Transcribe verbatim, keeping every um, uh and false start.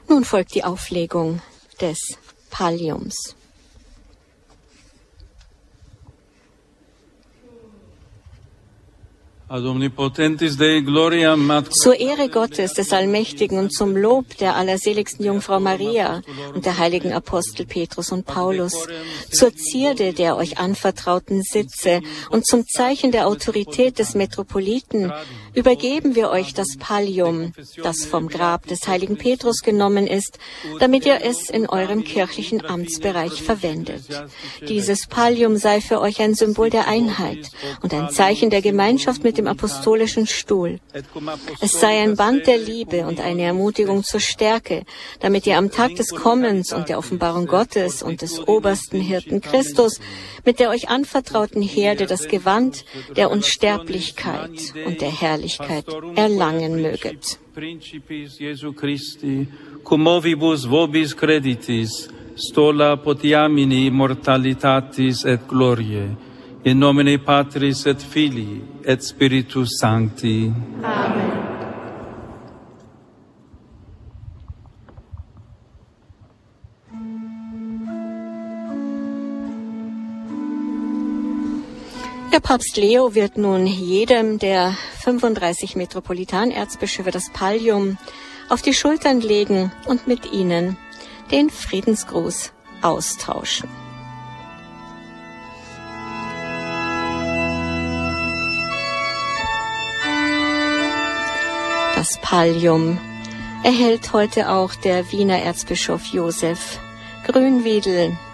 Nun folgt die Auflegung des Palliums. Zur Ehre Gottes, des Allmächtigen, und zum Lob der allerseligsten Jungfrau Maria und der heiligen Apostel Petrus und Paulus, zur Zierde der euch anvertrauten Sitze und zum Zeichen der Autorität des Metropoliten übergeben wir euch das Pallium, das vom Grab des heiligen Petrus genommen ist, damit ihr es in eurem kirchlichen Amtsbereich verwendet. Dieses Pallium sei für euch ein Symbol der Einheit und ein Zeichen der Gemeinschaft mit dem apostolischen Stuhl. Es sei ein Band der Liebe und eine Ermutigung zur Stärke, damit ihr am Tag des Kommens und der Offenbarung Gottes und des obersten Hirten Christus mit der euch anvertrauten Herde das Gewand der Unsterblichkeit und der Herrlichkeit erlangen möget. Principis Jesu Christi, cum ovibus vobis creditis, stola potiamini immortalitatis et gloriae, in nomine Patris et Filii et Spiritus Sancti. Amen. Der Papst Leo wird nun jedem der fünfunddreißig Metropolitanerzbischöfe das Pallium auf die Schultern legen und mit ihnen den Friedensgruß austauschen. Das Pallium erhält heute auch der Wiener Erzbischof Josef Grünwiedel.